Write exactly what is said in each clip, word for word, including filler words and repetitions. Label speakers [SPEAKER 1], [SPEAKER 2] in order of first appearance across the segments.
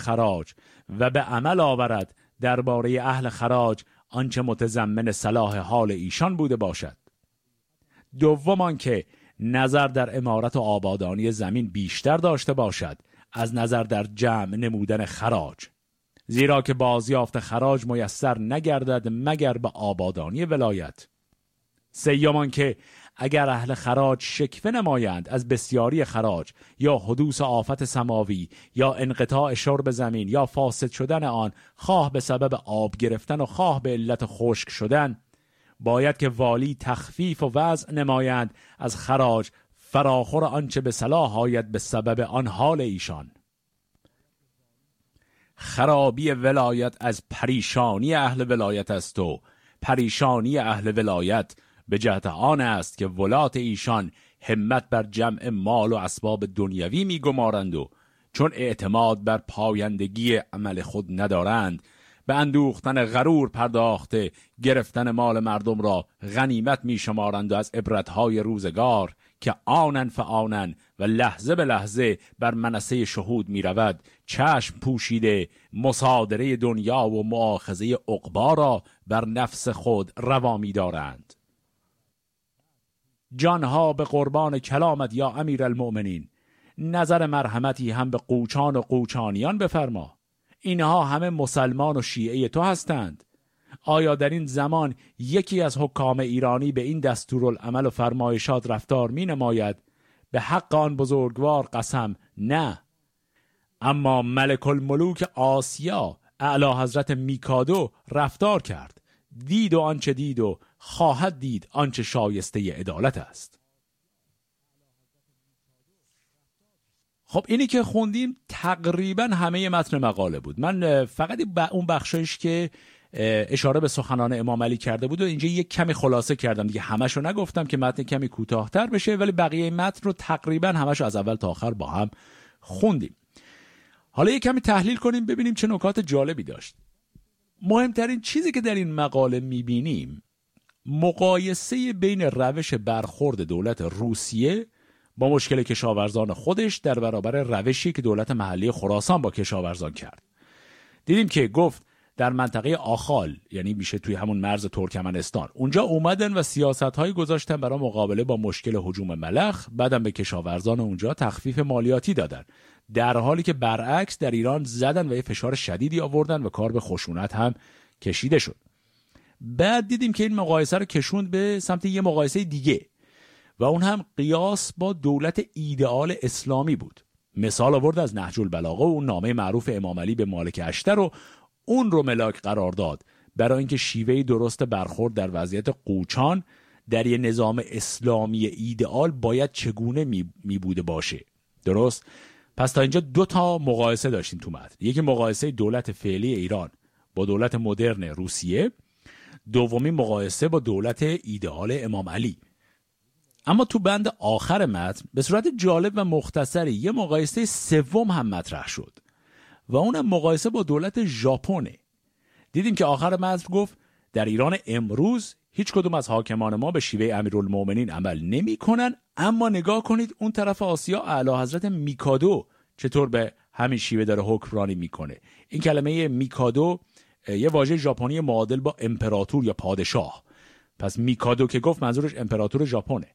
[SPEAKER 1] خراج و به عمل آورد درباره اهل خراج آنچه متضمن صلاح حال ایشان بوده باشد. دوم آنکه نظر در عمارت و آبادانی زمین بیشتر داشته باشد از نظر در جمع نمودن خراج، زیرا که بازیافت خراج میسر نگردد مگر به آبادانی ولایت. سیوم آنکه اگر اهل خراج شکوه نمایند از بسیاری خراج یا حدوث آفت سماوی یا انقطاع شرب زمین یا فاسد شدن آن، خواه به سبب آب گرفتن و خواه به علت خشک شدن، باید که والی تخفیف و وضع نمایند از خراج فراخور آنچه به صلاح آید به سبب آن حال ایشان. خرابی ولایت از پریشانی اهل ولایت است و پریشانی اهل ولایت به جهت آن است که ولات ایشان همت بر جمع مال و اسباب دنیوی می گمارند و چون اعتماد بر پایندگی عمل خود ندارند به اندوختن غرور پرداخته گرفتن مال مردم را غنیمت می شمارند و از عبرتهای روزگار که آنن فآنن و لحظه به لحظه بر منصه شهود می رود چشم پوشیده مصادره دنیا و مؤاخذه عقبا را بر نفس خود روا می دارند. جانها به قربان کلامت یا امیر المؤمنین، نظر مرحمتی هم به قوچان و قوچانیان بفرما. اینها همه مسلمان و شیعه تو هستند. آیا در این زمان یکی از حکام ایرانی به این دستورالعمل و فرمایشات رفتار می نماید؟ به حق آن بزرگوار قسم نه. اما ملک الملوک آسیا اعلی حضرت میکادو رفتار کرد، دید و آنچه دید و خواهد دید آنچه شایسته عدالت است. خب اینی که خوندیم تقریبا همه متن مقاله بود. من فقط اون بخشش که اشاره به سخنان امام علی کرده بود و اینجا یک کمی خلاصه کردم دیگه، همشو نگفتم که متن کمی کوتاه‌تر بشه، ولی بقیه متن رو تقریبا همشو از اول تا آخر با هم خوندیم. حالا یک کمی تحلیل کنیم ببینیم چه نکات جالبی داشت. مهمترین چیزی که در این مقاله میبینیم مقایسه بین روش برخورد دولت روسیه با مشکل کشاورزان خودش در برابر روشی که دولت محلی خراسان با کشاورزان کرد. دیدیم که گفت در منطقه آخال، یعنی میشه توی همون مرز ترکمنستان، اونجا اومدن و سیاست‌هایی گذاشتن برای مقابله با مشکل هجوم ملخ، بعدم به کشاورزان اونجا تخفیف مالیاتی دادن، در حالی که برعکس در ایران زدن و یه فشار شدیدی آوردن و کار به خشونت هم کشیده شد. بعد دیدیم که این مقایسه رو کشوند به سمت یه مقایسه دیگه و اون هم قیاس با دولت ایدئال اسلامی بود. مثال آورد از نهج البلاغه و اون نامه معروف امام علی به مالک اشتر و اون رو ملاک قرار داد برای اینکه شیوه درست برخورد در وضعیت قوچان در یه نظام اسلامی ایدئال باید چگونه می, می بوده باشه. درست؟ پس تا اینجا دو تا مقایسه داشتیم تو متن. یکی مقایسه دولت فعلی ایران با دولت مدرن روسیه، دومی مقایسه با دولت ایدئال امام علی. اما تو بند آخر متن به صورت جالب و مختصری یه مقایسه سوم هم مطرح شد و اونم مقایسه با دولت ژاپنه. دیدیم که آخر متن گفت در ایران امروز هیچ کدوم از حاکمان ما به شیوه امیرالمومنین عمل نمی کنن، اما نگاه کنید اون طرف آسیا اعلی حضرت میکادو چطور به همین شیوه داره حکمرانی میکنه. این کلمه میکادو یه واژه ژاپنی معادل با امپراتور یا پادشاه. پس میکادو که گفت منظورش امپراتور ژاپنه.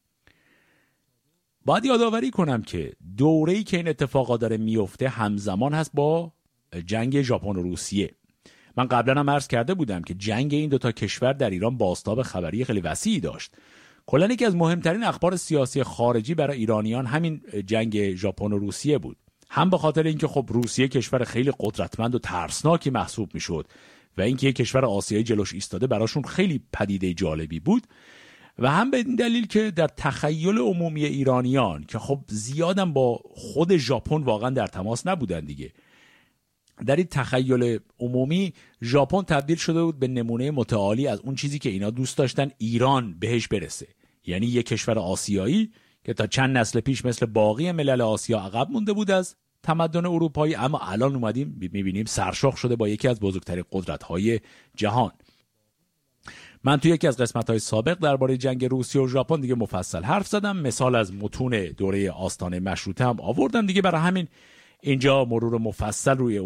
[SPEAKER 1] باید یادآوری کنم که دوره‌ای که این اتفاقا داره میفته همزمان هست با جنگ ژاپن و روسیه. من قبلا هم عرض کرده بودم که جنگ این دوتا کشور در ایران بازتاب خبری خیلی وسیعی داشت. کلاً یکی از مهمترین اخبار سیاسی خارجی برای ایرانیان همین جنگ ژاپن و روسیه بود. هم به خاطر اینکه خب روسیه کشور خیلی قدرتمند و ترسناکی محسوب میشد و اینکه یک کشور آسیایی جلوش ایستاده براشون خیلی پدیده جالبی بود، و هم به این دلیل که در تخیل عمومی ایرانیان که خب زیادم با خود ژاپن واقعا در تماس نبودن دیگه، در این تخیل عمومی ژاپن تبدیل شده بود به نمونه متعالی از اون چیزی که اینا دوست داشتن ایران بهش برسه، یعنی یک کشور آسیایی که تا چند نسل پیش مثل باقی ملل آسیا عقب مونده بود از تمدن اروپایی، اما الان اومدیم میبینیم سرشاخ شده با یکی از بزرگترین قدرت‌های جهان. من توی یکی از قسمت‌های سابق درباره جنگ روسیه و ژاپن دیگه مفصل حرف زدم، مثال از متون دوره آستانه مشروطه هم آوردم دیگه، برای همین اینجا مرور مفصل روی